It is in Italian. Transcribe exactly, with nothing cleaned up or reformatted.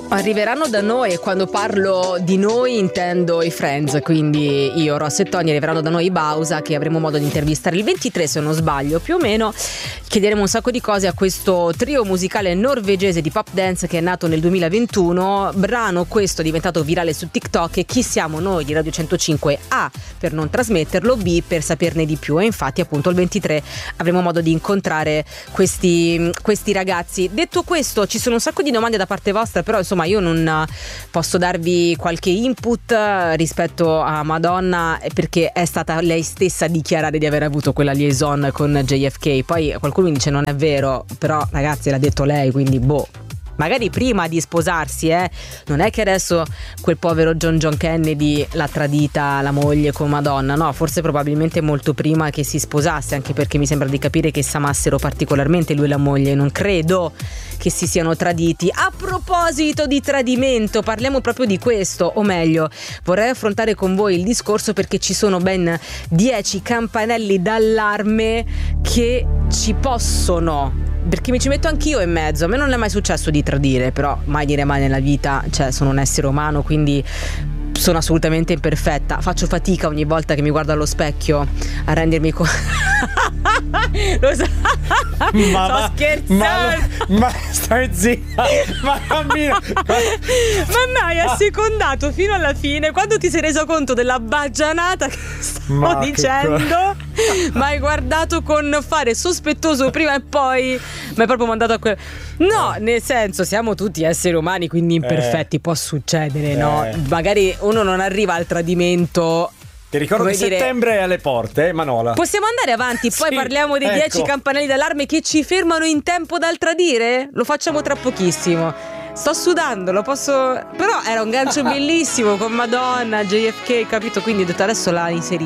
Arriveranno da noi, e quando parlo di noi intendo i Friends, quindi io, Ross e Tony. Arriveranno da noi i Bausa, che avremo modo di intervistare il ventitré, se non sbaglio, più o meno. Chiederemo un sacco di cose a questo trio musicale norvegese di pop dance che è nato nel duemilaventuno. Brano questo diventato virale su TikTok, e chi siamo noi di Radio centocinque? A, per non trasmetterlo, B, per saperne di più. E infatti appunto il ventitré avremo modo di incontrare questi, questi ragazzi. Detto questo, ci sono un sacco di domande da parte vostra, però insomma io non posso darvi qualche input rispetto a Madonna, perché è stata lei stessa a dichiarare di aver avuto quella liaison con J F K. Poi qualcuno mi dice non è vero, però ragazzi l'ha detto lei, quindi boh, magari prima di sposarsi, eh non è che adesso quel povero John John Kennedy l'ha tradita la moglie con Madonna, no, forse probabilmente molto prima che si sposasse, anche perché mi sembra di capire che s'amassero particolarmente lui e la moglie. Non credo che si siano traditi. A proposito di tradimento, parliamo proprio di questo, o meglio vorrei affrontare con voi il discorso, perché ci sono ben dieci campanelli d'allarme che ci possono, perché mi ci metto anch'io in mezzo. A me non è mai successo di tradire, però mai dire mai nella vita, cioè sono un essere umano, quindi sono assolutamente imperfetta. Faccio fatica ogni volta che mi guardo allo specchio a rendermi conto. Lo so, ma, sto ma, scherzando, ma, ma stai zitta, ma cammina. Ma no, hai assecondato fino alla fine, quando ti sei reso conto della baggianata che stavo ma dicendo, ma hai guardato con fare sospettoso prima e poi mi hai proprio mandato a quel. No, nel senso, siamo tutti esseri umani, quindi imperfetti, eh. può succedere, eh. no? Magari uno non arriva al tradimento. Ti ricordo Come che dire, settembre è alle porte, eh, Manola. Possiamo andare avanti, poi sì, parliamo dei ecco. dieci campanelli d'allarme che ci fermano in tempo dal tradire? Lo facciamo tra pochissimo. Sto sudando, lo posso. Però era un gancio bellissimo con Madonna, J F K, capito? Quindi ho detto adesso la inserisco.